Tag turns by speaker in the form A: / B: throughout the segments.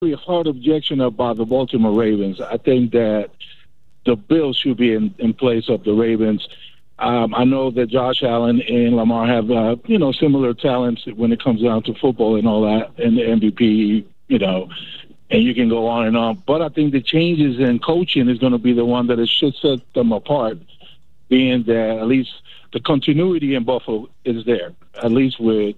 A: a hard objection about the Baltimore Ravens. I think that the Bills should be in place of the Ravens. I know that Josh Allen and Lamar have, similar talents when it comes down to football and all that, and the MVP, and you can go on and on. But I think the changes in coaching is going to be the one that should set them apart, being that at least the continuity in Buffalo is there, at least with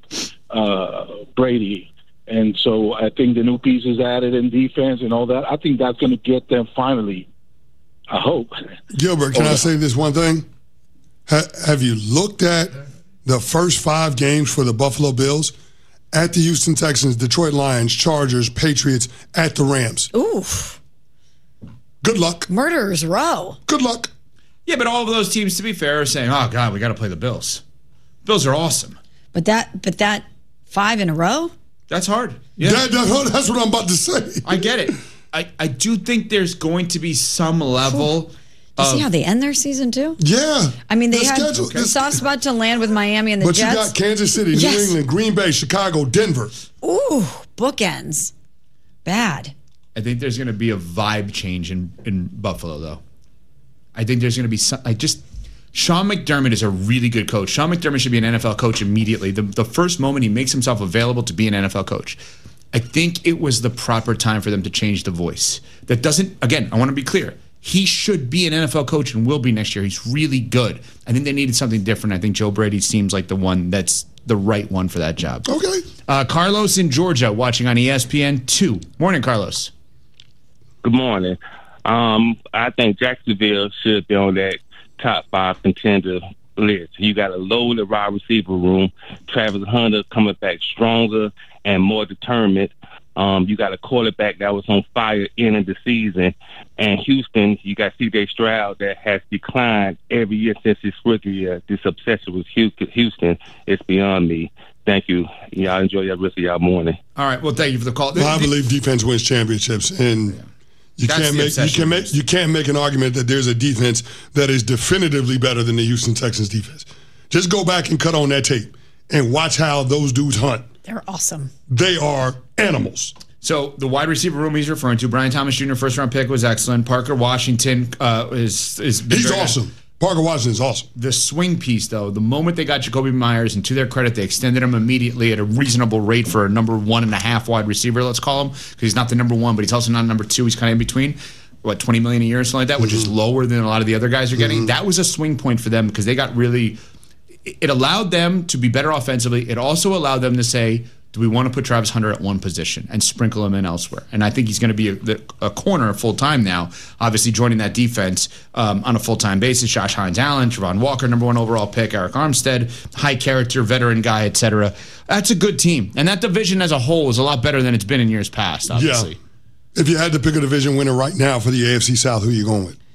A: Brady. And so I think the new pieces added in defense and all that, I think that's going to get them finally, I hope.
B: Gilbert, can I say this one thing? Have you looked at the first 5 games for the Buffalo Bills? At the Houston Texans, Detroit Lions, Chargers, Patriots, at the Rams.
C: Oof.
B: Good luck.
C: Murderer's row.
B: Good luck.
D: Yeah, but all of those teams, to be fair, are saying, oh, God, we got to play the Bills. Bills are awesome.
C: But that 5 in a row?
D: That's hard. Yeah.
B: That's what I'm about to say.
D: I get it. I do think there's going to be some level
C: You see how they end their season, too?
B: Yeah.
C: I mean, they had the soft spot to land with Miami and the Jets.
B: But you got Kansas City, New England, Green Bay, Chicago, Denver.
C: Ooh, bookends. Bad.
D: I think there's going to be a vibe change in Buffalo, though. I think there's going to be some. Sean McDermott is a really good coach. Sean McDermott should be an NFL coach immediately. The first moment he makes himself available to be an NFL coach. I think it was the proper time for them to change the voice. That doesn't, again, I want to be clear. He should be an NFL coach and will be next year. He's really good. I think they needed something different. I think Joe Brady seems like the one that's the right one for that job.
B: Okay.
D: Carlos in Georgia watching on ESPN2. Morning, Carlos.
E: Good morning. I think Jacksonville should be on that top 5 contender list. You got a loaded wide receiver room. Travis Hunter coming back stronger and more determined. You got a quarterback that was on fire ending the season. And Houston, you got C.J. Stroud that has declined every year since his rookie year. This obsession with Houston is beyond me. Thank you. Y'all enjoy your rest of y'all morning.
D: All right. Well, thank you for the call.
B: Well, I believe defense wins championships, and you can't make an argument that there's a defense that is definitively better than the Houston Texans defense. Just go back and cut on that tape and watch how those dudes hunt.
C: They're awesome.
B: They are animals.
D: So the wide receiver room he's referring to, Brian Thomas Jr., first-round pick, was excellent. Parker Washington is
B: he's awesome. Parker Washington is awesome.
D: The swing piece, though, the moment they got Jacoby Myers, and to their credit, they extended him immediately at a reasonable rate for a number 1.5 wide receiver, let's call him, because he's not the number 1, but he's also not number 2. He's kind of in between. $20 million a year or something like that, which is lower than a lot of the other guys are getting. That was a swing point for them because they got really – it allowed them to be better offensively. It also allowed them to say, do we want to put Travis Hunter at one position and sprinkle him in elsewhere? And I think he's going to be a corner full-time now, obviously joining that defense on a full-time basis. Josh Hines-Allen, Travon Walker, number 1 overall pick, Eric Armstead, high-character, veteran guy, etc. That's a good team. And that division as a whole is a lot better than it's been in years past, obviously.
B: Yeah. If you had to pick a division winner right now for the AFC South, who are you going with?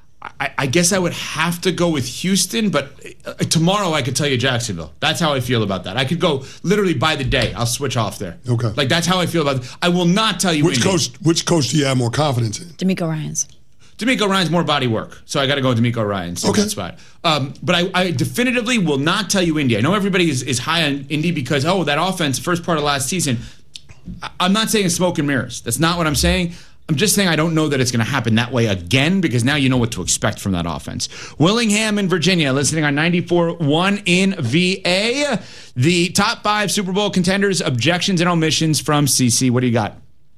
D: I guess I would have to go with Houston, but tomorrow I could tell you Jacksonville. That's how I feel about that. I could go literally by the day. I'll switch off there.
B: Okay.
D: Like, that's how I feel about it. I will not tell you
B: which coach do you have more confidence in?
C: DeMeco Ryans.
D: DeMeco Ryans more body work, so I got to go with DeMeco Ryans in that spot. But I definitively will not tell you Indy. I know everybody is high on Indy because, that offense, first part of last season, I'm not saying smoke and mirrors. That's not what I'm saying. I'm just saying I don't know that it's going to happen that way again because now you know what to expect from that offense. Willingham in Virginia, listening on 94.1 in VA. The top 5 Super Bowl contenders, objections and omissions from CC. What do you got?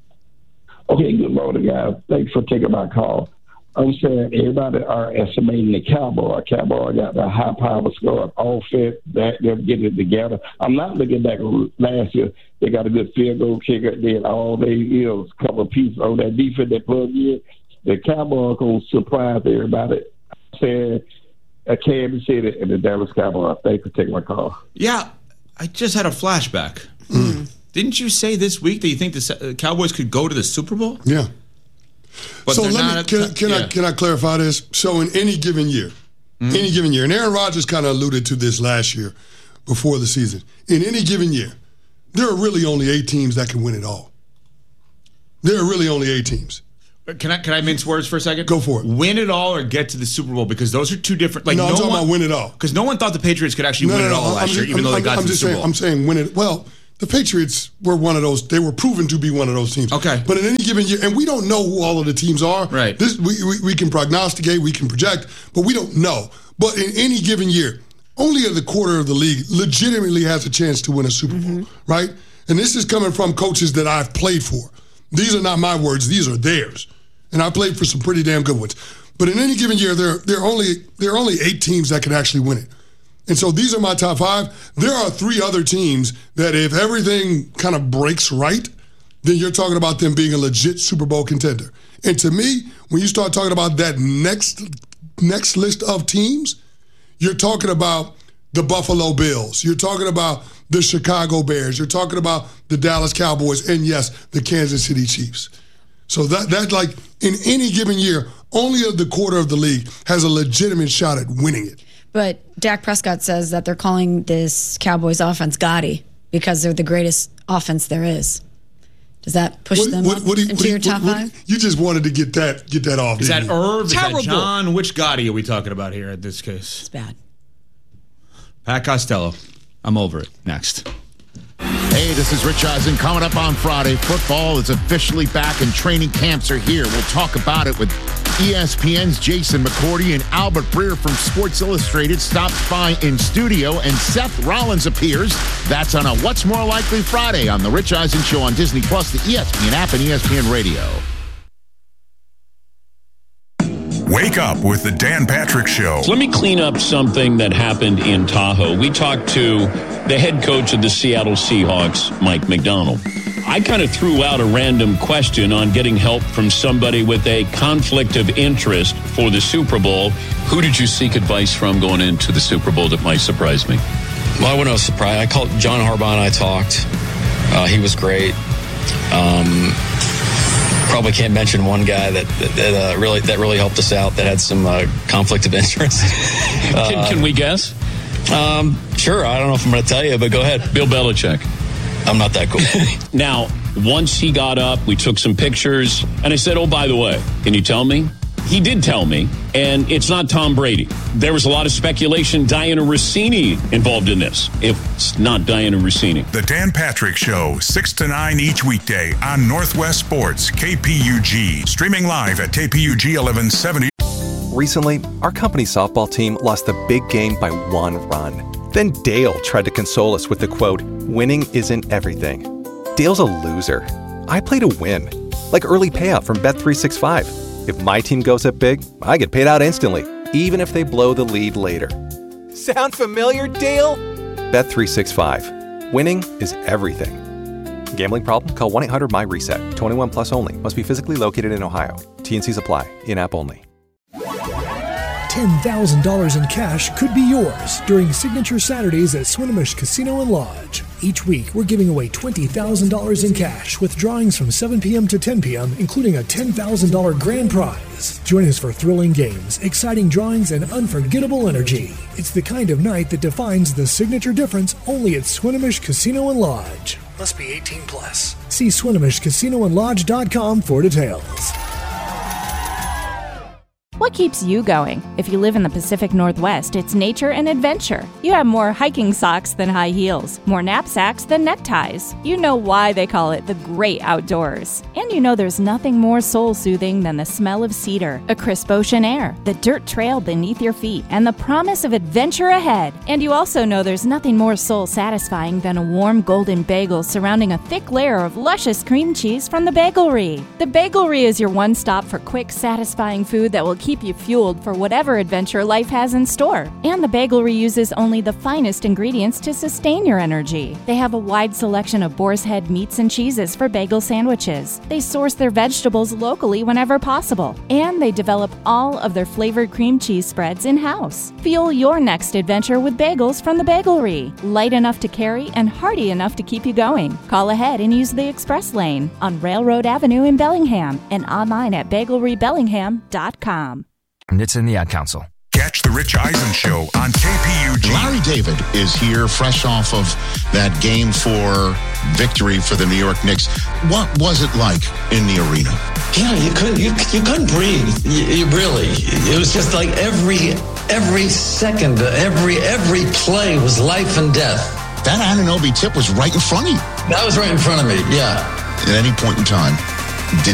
F: Okay, good morning, guys. Thanks for taking my call. I'm saying everybody are estimating the Cowboy. Cowboy got the high power score, all fit, they're getting it together. I'm not looking back on last year. They got a good field goal kicker. They had all they a couple of pieces on that defense they plugged in. The Cowboys going to surprise everybody. I'm saying Kansas City and the Dallas Cowboys. Thanks for taking my call.
D: Yeah, I just had a flashback. Didn't you say this week that you think the Cowboys could go to the Super Bowl?
B: Yeah.
D: But
B: so can I clarify this? So in any given year, and Aaron Rodgers kind of alluded to this last year before the season. In any given year, there are really only 8 teams that can win it all. There are really only 8 teams.
D: Can I mince words for a second?
B: Go for it.
D: Win it all or get to the Super Bowl, because those are two different. Like,
B: I'm talking about win it all.
D: Because no one thought the Patriots could actually win it all last year, even though they got to the Super Bowl.
B: I'm saying win it. Well, The Patriots were one of those. They were proven to be one of those teams.
D: Okay.
B: But in any given year, and we don't know who all of the teams are.
D: Right.
B: We can prognosticate, we can project, but we don't know. But in any given year, only a quarter of the league legitimately has a chance to win a Super Bowl, right? And this is coming from coaches that I've played for. These are not my words; these are theirs. And I played for some pretty damn good ones. But in any given year, there are only 8 teams that can actually win it. And so these are my top 5. There are 3 other teams that if everything kind of breaks right, then you're talking about them being a legit Super Bowl contender. And to me, when you start talking about that next list of teams, you're talking about the Buffalo Bills. You're talking about the Chicago Bears. You're talking about the Dallas Cowboys. And yes, the Kansas City Chiefs. So that like in any given year, only the quarter of the league has a legitimate shot at winning it.
C: But Dak Prescott says that they're calling this Cowboys offense Gotti because they're the greatest offense there is. Does that push them into your top 5?
B: You just wanted to get that off.
D: Is that Irv?
C: Terrible.
D: Is that John? Which Gotti are we talking about here in this case?
C: It's bad.
D: Pat Costello. I'm over it. Next.
G: Hey, this is Rich Eisen. Coming up on Friday, football is officially back and training camps are here. We'll talk about it with ESPN's Jason McCourty, and Albert Breer from Sports Illustrated stops by in studio, and Seth Rollins appears. That's on a What's More Likely Friday on The Rich Eisen Show on Disney+, the ESPN app, and ESPN Radio.
H: Wake up with the Dan Patrick Show.
I: Let me clean up something that happened in Tahoe. We talked to the head coach of the Seattle Seahawks, Mike Macdonald. I kind of threw out a random question on getting help from somebody with a conflict of interest for the Super Bowl. Who did you seek advice from going into the Super Bowl that might surprise me?
J: Well, I wasn't surprised. I called John Harbaugh and I talked. He was great. Probably can't mention one guy that really helped us out that had some conflict of interest.
I: Can we guess?
J: Sure. I don't know if I'm going to tell you, but go ahead.
I: Bill Belichick.
J: I'm not that cool.
I: Now, once he got up, we took some pictures, and I said, oh, by the way, can you tell me? He did tell me, and it's not Tom Brady. There was a lot of speculation, Diana Rossini involved in this. It's not Diana Rossini.
H: The Dan Patrick Show, 6 to 9 each weekday on Northwest Sports, KPUG. Streaming live at KPUG 1170.
K: Recently, our company's softball team lost the big game by 1 run. Then Dale tried to console us with the quote, winning isn't everything. Dale's a loser. I play to win, like early payout from Bet365. If my team goes up big, I get paid out instantly, even if they blow the lead later. Sound familiar, Dale? Bet365. Winning is everything. Gambling problem? Call 1-800-MY-RESET. 21 plus only. Must be physically located in Ohio. T&Cs apply. In-app only.
L: $10,000 in cash could be yours during Signature Saturdays at Swinomish Casino and Lodge. Each week, we're giving away $20,000 in cash with drawings from 7 p.m. to 10 p.m., including a $10,000 grand prize. Join us for thrilling games, exciting drawings, and unforgettable energy. It's the kind of night that defines the signature difference only at Swinomish Casino and Lodge. Must be 18 plus. See SwinomishCasinoandLodge.com for details.
M: What keeps you going? If you live in the Pacific Northwest, it's nature and adventure. You have more hiking socks than high heels, more knapsacks than neckties. You know why they call it the great outdoors. And you know there's nothing more soul-soothing than the smell of cedar, a crisp ocean air, the dirt trail beneath your feet, and the promise of adventure ahead. And you also know there's nothing more soul-satisfying than a warm golden bagel surrounding a thick layer of luscious cream cheese from the Bagelry. The Bagelry is your one stop for quick, satisfying food that will keep you fueled for whatever adventure life has in store. And the Bagelry uses only the finest ingredients to sustain your energy. They have a wide selection of boar's head meats and cheeses for bagel sandwiches. They source their vegetables locally whenever possible. And they develop all of their flavored cream cheese spreads in-house. Fuel your next adventure with bagels from the Bagelry. Light enough to carry and hearty enough to keep you going. Call ahead and use the express lane on Railroad Avenue in Bellingham and online at bagelrybellingham.com.
N: It's in the Ad Council.
H: Catch the Rich Eisen Show on KPUG.
G: Larry David is here fresh off of that game for victory for the New York Knicks. What was it like in the arena?
O: Yeah, you couldn't breathe. You really. It was just like every second, every play was life and death.
G: that Anunoby tip was right in front of you.
O: That was right in front of me, yeah.
G: At any point in time.